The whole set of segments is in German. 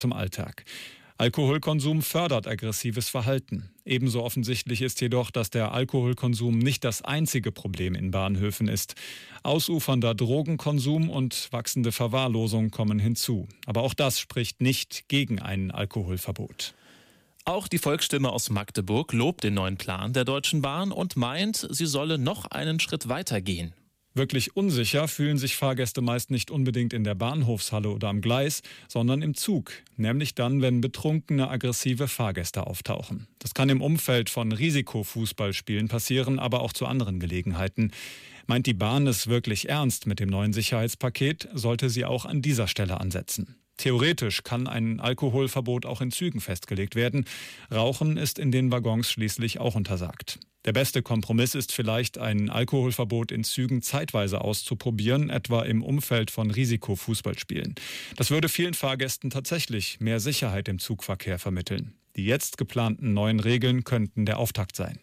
zum Alltag. Alkoholkonsum fördert aggressives Verhalten. Ebenso offensichtlich ist jedoch, dass der Alkoholkonsum nicht das einzige Problem in Bahnhöfen ist. Ausufernder Drogenkonsum und wachsende Verwahrlosung kommen hinzu. Aber auch das spricht nicht gegen ein Alkoholverbot. Auch die Volksstimme aus Magdeburg lobt den neuen Plan der Deutschen Bahn und meint, sie solle noch einen Schritt weiter gehen. Wirklich unsicher fühlen sich Fahrgäste meist nicht unbedingt in der Bahnhofshalle oder am Gleis, sondern im Zug. Nämlich dann, wenn betrunkene, aggressive Fahrgäste auftauchen. Das kann im Umfeld von Risikofußballspielen passieren, aber auch zu anderen Gelegenheiten. Meint die Bahn es wirklich ernst mit dem neuen Sicherheitspaket, sollte sie auch an dieser Stelle ansetzen. Theoretisch kann ein Alkoholverbot auch in Zügen festgelegt werden. Rauchen ist in den Waggons schließlich auch untersagt. Der beste Kompromiss ist vielleicht, ein Alkoholverbot in Zügen zeitweise auszuprobieren, etwa im Umfeld von Risikofußballspielen. Das würde vielen Fahrgästen tatsächlich mehr Sicherheit im Zugverkehr vermitteln. Die jetzt geplanten neuen Regeln könnten der Auftakt sein.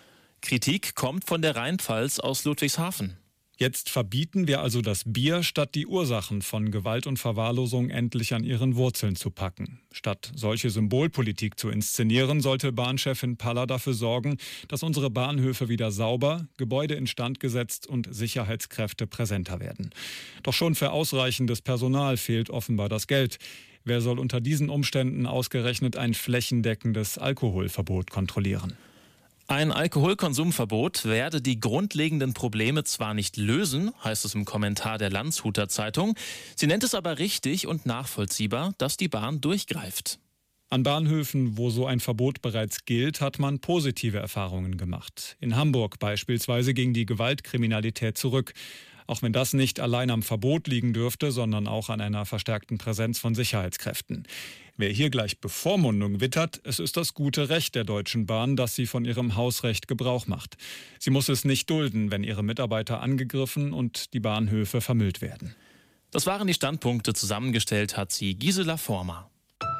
Kritik kommt von der Rheinpfalz aus Ludwigshafen. Jetzt verbieten wir also das Bier, statt die Ursachen von Gewalt und Verwahrlosung endlich an ihren Wurzeln zu packen. Statt solche Symbolpolitik zu inszenieren, sollte Bahnchefin Paller dafür sorgen, dass unsere Bahnhöfe wieder sauber, Gebäude instand gesetzt und Sicherheitskräfte präsenter werden. Doch schon für ausreichendes Personal fehlt offenbar das Geld. Wer soll unter diesen Umständen ausgerechnet ein flächendeckendes Alkoholverbot kontrollieren? Ein Alkoholkonsumverbot werde die grundlegenden Probleme zwar nicht lösen, heißt es im Kommentar der Landshuter Zeitung. Sie nennt es aber richtig und nachvollziehbar, dass die Bahn durchgreift. An Bahnhöfen, wo so ein Verbot bereits gilt, hat man positive Erfahrungen gemacht. In Hamburg beispielsweise ging die Gewaltkriminalität zurück. Auch wenn das nicht allein am Verbot liegen dürfte, sondern auch an einer verstärkten Präsenz von Sicherheitskräften. Wer hier gleich Bevormundung wittert, es ist das gute Recht der Deutschen Bahn, dass sie von ihrem Hausrecht Gebrauch macht. Sie muss es nicht dulden, wenn ihre Mitarbeiter angegriffen und die Bahnhöfe vermüllt werden. Das waren die Standpunkte, zusammengestellt hat sie Gisela Former.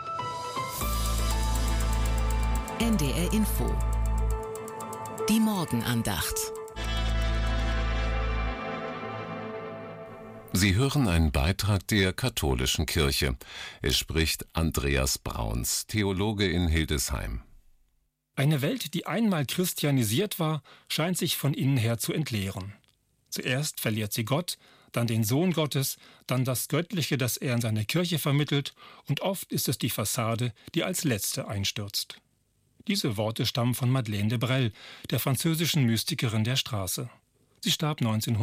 NDR Info. Die Morgenandacht. Sie hören einen Beitrag der Katholischen Kirche. Es spricht Andreas Brauns, Theologe in Hildesheim. Eine Welt, die einmal christianisiert war, scheint sich von innen her zu entleeren. Zuerst verliert sie Gott, dann den Sohn Gottes, dann das Göttliche, das er in seine Kirche vermittelt, und oft ist es die Fassade, die als letzte einstürzt. Diese Worte stammen von Madeleine de Brel, der französischen Mystikerin der Straße. Sie starb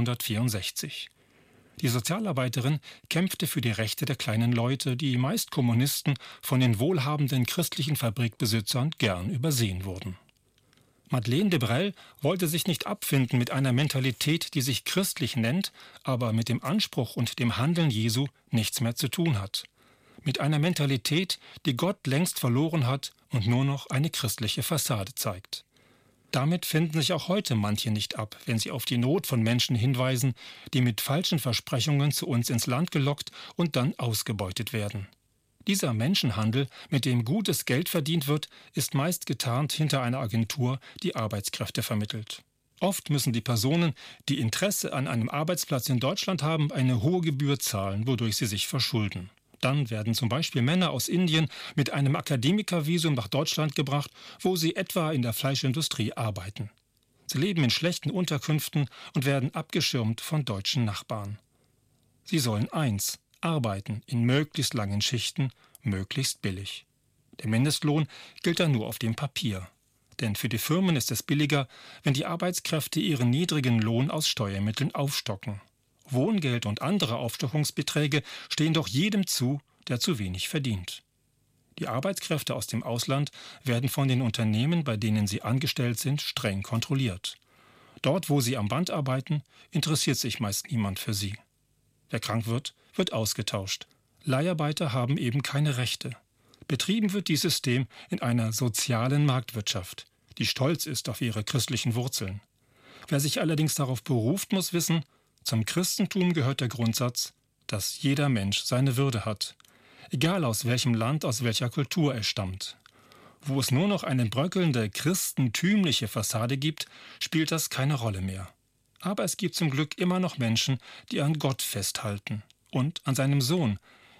1964. Die Sozialarbeiterin kämpfte für die Rechte der kleinen Leute, die meist Kommunisten von den wohlhabenden christlichen Fabrikbesitzern gern übersehen wurden. Madeleine de Brel wollte sich nicht abfinden mit einer Mentalität, die sich christlich nennt, aber mit dem Anspruch und dem Handeln Jesu nichts mehr zu tun hat. Mit einer Mentalität, die Gott längst verloren hat und nur noch eine christliche Fassade zeigt. Damit finden sich auch heute manche nicht ab, wenn sie auf die Not von Menschen hinweisen, die mit falschen Versprechungen zu uns ins Land gelockt und dann ausgebeutet werden. Dieser Menschenhandel, mit dem gutes Geld verdient wird, ist meist getarnt hinter einer Agentur, die Arbeitskräfte vermittelt. Oft müssen die Personen, die Interesse an einem Arbeitsplatz in Deutschland haben, eine hohe Gebühr zahlen, wodurch sie sich verschulden. Dann werden zum Beispiel Männer aus Indien mit einem Akademikervisum nach Deutschland gebracht, wo sie etwa in der Fleischindustrie arbeiten. Sie leben in schlechten Unterkünften und werden abgeschirmt von deutschen Nachbarn. Sie sollen arbeiten in möglichst langen Schichten, möglichst billig. Der Mindestlohn gilt dann nur auf dem Papier. Denn für die Firmen ist es billiger, wenn die Arbeitskräfte ihren niedrigen Lohn aus Steuermitteln aufstocken. Wohngeld und andere Aufstockungsbeträge stehen doch jedem zu, der zu wenig verdient. Die Arbeitskräfte aus dem Ausland werden von den Unternehmen, bei denen sie angestellt sind, streng kontrolliert. Dort, wo sie am Band arbeiten, interessiert sich meist niemand für sie. Wer krank wird, wird ausgetauscht. Leiharbeiter haben eben keine Rechte. Betrieben wird dieses System in einer sozialen Marktwirtschaft, die stolz ist auf ihre christlichen Wurzeln. Wer sich allerdings darauf beruft, muss wissen, zum Christentum gehört der Grundsatz, dass jeder Mensch seine Würde hat, egal aus welchem Land, aus welcher Kultur er stammt. Wo es nur noch eine bröckelnde, christentümliche Fassade gibt, spielt das keine Rolle mehr. Aber es gibt zum Glück immer noch Menschen, die an Gott festhalten und an seinem Sohn,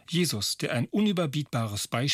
Jesus, der ein unüberbietbares Beispiel